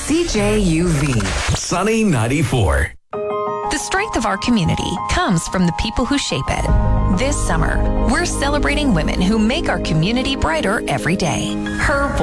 CJUV. Sunny 94. The strength of our community comes from the people who shape it. This summer, we're celebrating women who make our community brighter every day. Her